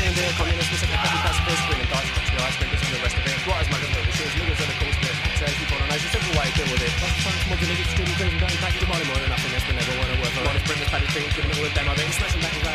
reindeer, communists, we said the heavy pacifists, winning dice, touch the ice cream, and the rest of it. Squatters, muggers, movers, shoes, niggers, and of course the taxation, colonization, simple way to deal with it. Plus the science, mods, and idiots, students, crazy, going back to money more than nothing else, but never want to work for honest, printers, padded things, giving it all a demo, then smashing back and